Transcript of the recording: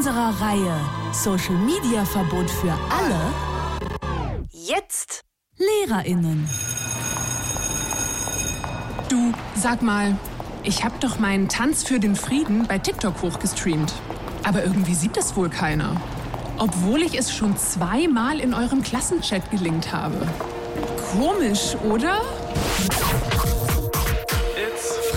unserer Reihe Social Media Verbot für alle jetzt LehrerInnen. Du, sag mal, ich hab doch meinen Tanz für den Frieden bei TikTok hochgestreamt. Aber irgendwie sieht es wohl keiner. Obwohl ich es schon 2-mal in eurem Klassenchat gelinkt habe. Komisch, oder?